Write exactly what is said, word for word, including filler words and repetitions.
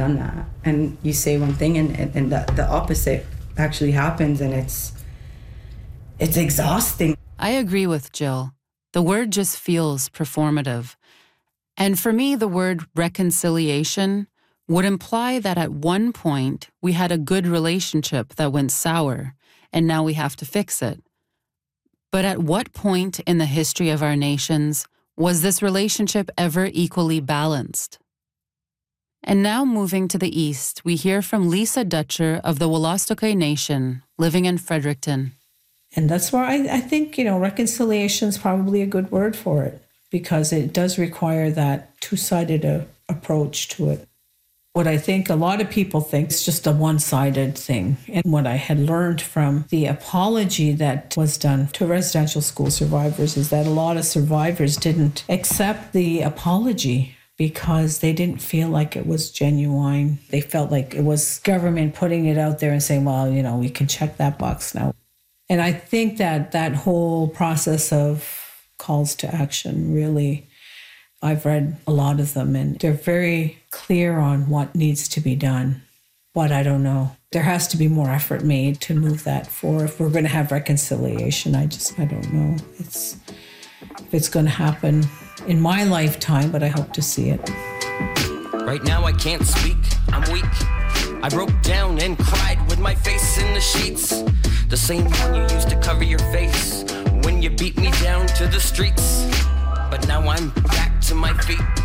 done that. And you say one thing and, and, and the, the opposite actually happens, and it's it's exhausting. I agree with Jill. The word just feels performative. And for me, the word reconciliation would imply that at one point we had a good relationship that went sour, and now we have to fix it. But at what point in the history of our nations was this relationship ever equally balanced? And now moving to the east, we hear from Lisa Dutcher of the Wolastoqey Nation, living in Fredericton. And that's where I, I think, you know, reconciliation is probably a good word for it, because it does require that two-sided uh, approach to it. What I think a lot of people think is just a one-sided thing. And what I had learned from the apology that was done to residential school survivors is that a lot of survivors didn't accept the apology because they didn't feel like it was genuine. They felt like it was government putting it out there and saying, well, you know, we can check that box now. And I think that that whole process of calls to action really, I've read a lot of them, and they're very clear on what needs to be done. But I don't know. There has to be more effort made to move that forward. If we're going to have reconciliation, I just, I don't know. It's, if it's going to happen in my lifetime, but I hope to see it. Right now I can't speak, I'm weak. I broke down and cried with my face in the sheets. The same one you used to cover your face when you beat me down to the streets. But now I'm back to my feet.